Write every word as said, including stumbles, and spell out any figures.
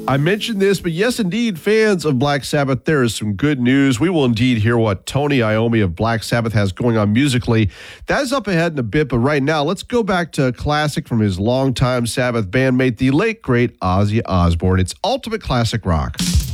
I mentioned this, but yes, indeed, fans of Black Sabbath, there is some good news. We will indeed hear what Tony Iommi of Black Sabbath has going on musically. That is up ahead in a bit, but right now, let's go back to a classic from his longtime Sabbath bandmate, the late, great Ozzy Osbourne. It's Ultimate Classic Rock.